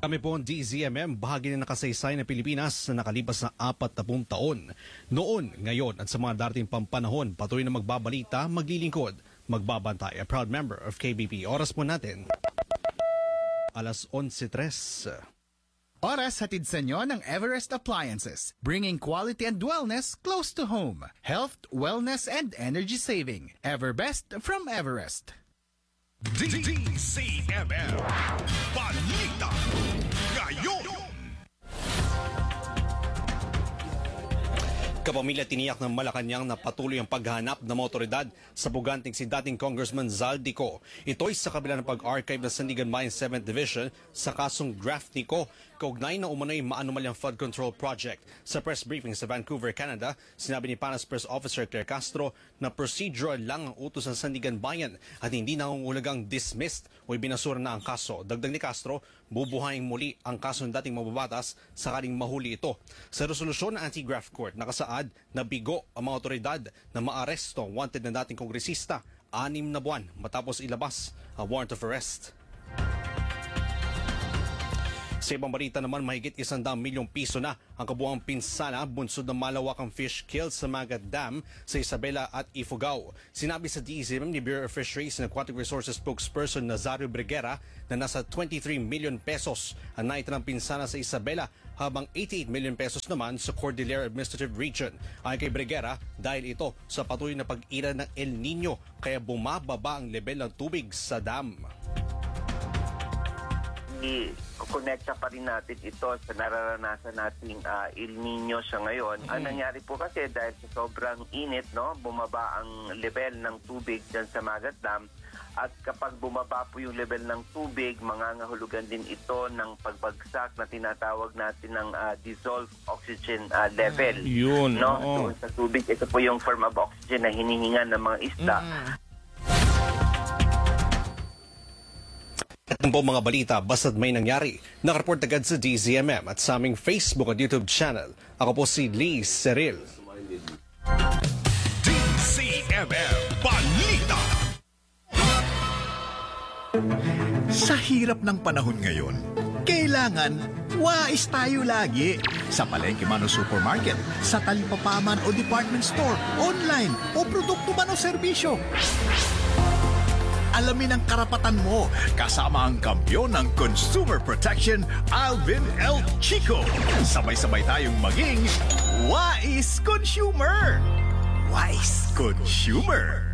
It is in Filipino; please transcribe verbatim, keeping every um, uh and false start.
Kami po ang D Z M M, bahagi na nakasaysay ng Pilipinas na nakalipas na apat na buong taon. Noon, ngayon at sa mga darating pampanahon, patuloy na magbabalita, maglilingkod, magbabantay. A proud member of K B P. Oras po natin, alas onse tres. Oras hatid sa inyo ng Everest Appliances, bringing quality and wellness close to home. Health, wellness, and energy saving. Everbest from Everest. D C M M Balita ngayon. Kapamilya tiniyak ng Malacanang na patuloy ang paghahanap ng mga otoridad sa buganting si dating Congressman Zaldico. Ito'y sa kabila ng pag-archive ng Sandigan Bayan seventh Division sa kasong graft Nico, kaugnay na umano'y maanumalyang flood control project. Sa press briefing sa Vancouver, Canada, sinabi ni Panas Press Officer Claire Castro na procedural lang ang utos ng Sandigan Bayan at hindi nangungulagang dismissed o ibinasura na ang kaso. Dagdag ni Castro, bubuhayin muli ang kaso ng dating mababatas sakaling mahuli ito. Sa resolusyon ng Anti-Graft Court, nakasaad na bigo ang mga otoridad na maaresto wanted na dating kongresista anim na buwan matapos ilabas ang warrant of arrest. Sa ibang balita naman, mahigit isang daang milyong piso na ang kabuuang pinsala bunsod ng malawakang fish kill sa Magat Dam sa Isabela at Ifugao. Sinabi sa D Z M M ni Bureau of Fisheries and Aquatic Resources spokesperson Nazario Briguera na nasa twenty-three million pesos ang naitanang pinsala sa Isabela habang eighty-eight million pesos naman sa Cordillera Administrative Region. Ayon kay Briguera, dahil ito sa patuloy na pag-ira ng El Nino kaya bumababa ang level ng tubig sa dam. I-connecta pa rin natin ito sa nararanasan nating uh, El Nino sa ngayon. Mm-hmm. Ang nangyari po kasi dahil sa sobrang init, no, bumaba ang level ng tubig dyan sa Magat Dam. At kapag bumaba po yung level ng tubig, mangangahulugan din ito ng pagbagsak na tinatawag natin ng uh, dissolved oxygen uh, level. Yun, no? oo. Doon sa tubig, ito po yung form of oxygen na hinihinga ng mga isda. Mm-hmm. At po mga balita, basta't may nangyari, nakareport agad sa D Z M M at sa aming Facebook at YouTube channel. Ako po si Lee Ceril. D C M M Balita. Sa hirap ng panahon ngayon, kailangan wais tayo lagi. Sa palengke man o supermarket, sa talipapa man o department store, online o produkto man o serbisyo. Alamin ang karapatan mo kasama ang kampiyon ng Consumer Protection, Alvin L. Chico. Sabay-sabay tayong maging wais consumer. Wise consumer.